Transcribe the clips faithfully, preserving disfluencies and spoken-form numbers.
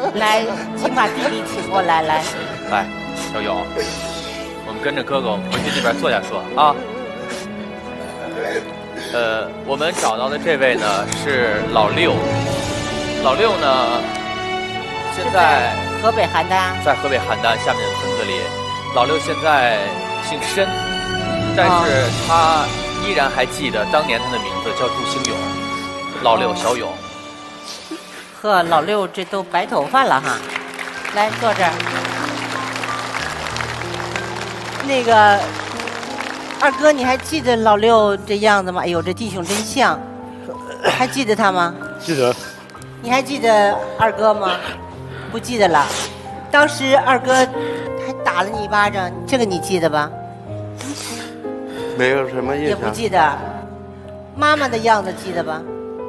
来，请把弟弟请过来，来。 来，小勇，我们跟着哥哥回去那边坐下说啊。呃，我们找到的这位呢是老六，老六呢现在河北邯郸， 在河北邯郸下面的村子里，老六现在姓申，但是他依然还记得当年他的名字叫祝兴勇，老六小勇。 呵，老六这都白头发了哈，来坐这儿。那个二哥，你还记得老六这样子吗？哎呦，这弟兄真像，还记得他吗？ 记得。 你还记得二哥吗？不记得了。当时二哥还打了你一巴掌，这个你记得吧？ 没有什么印象。 也不记得。妈妈的样子记得吧？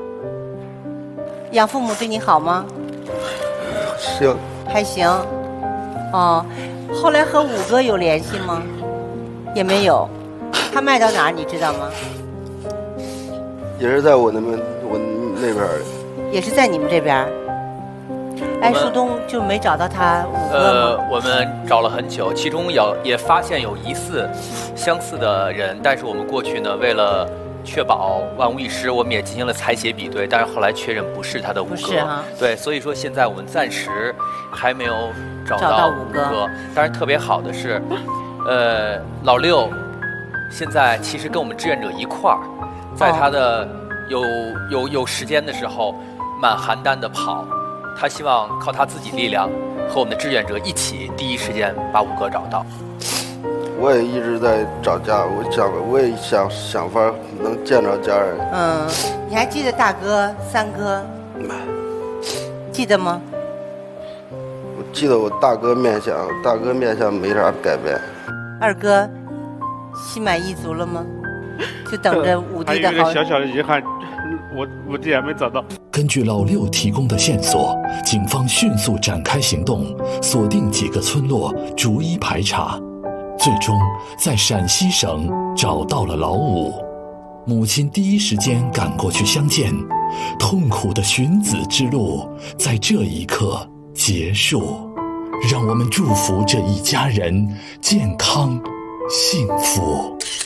养父母对你好吗？ 行。 还行。哦，后来和五哥有联系吗？也没有。他卖到哪儿你知道吗？ 也是在我那边，我那边。 也是在你们这边。哎，树东就没找到他五哥吗？ 呃，我们找了很久，其中有也发现有疑似相似的人，但是我们过去呢，为了确保万无一失，我们也进行了采血比对，但是后来确认不是他的五哥。 不是啊。 对，所以说现在我们暂时还没有找到到五哥。 但是特别好的是，呃，老六现在其实跟我们志愿者一块儿，在他的有有有时间的时候，满邯郸的跑。他希望靠他自己力量和我们的志愿者一起，第一时间把五哥找到。 我也一直在找家，我想我也想想法能见着家人。 嗯，你还记得大哥、三哥？记得吗？ 我记得我大哥面相，大哥面相没啥改变。 二哥，心满意足了吗？就等着五弟的好。 还有一个小小的遗憾。我我弟还没找到。 根据老六提供的线索，警方迅速展开行动，锁定几个村落，逐一排查，最终在陕西省找到了老五。母亲第一时间赶过去相见，痛苦的寻子之路在这一刻结束。让我们祝福这一家人健康幸福。